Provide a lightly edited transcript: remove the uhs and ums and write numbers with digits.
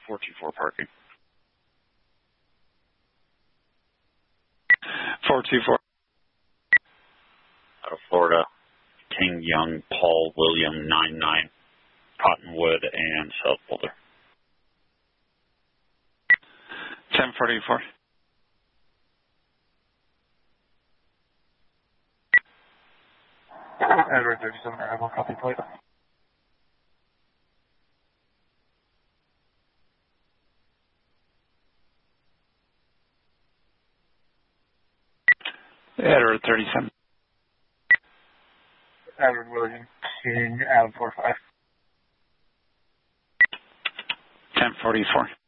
424 parking. 424. Out of Florida, King Young, Paul William 99, Cottonwood, and South Boulder. 1044. Edward 37, arrival, copy plate. Edward 37. Edward William King, Adam 45. 1044.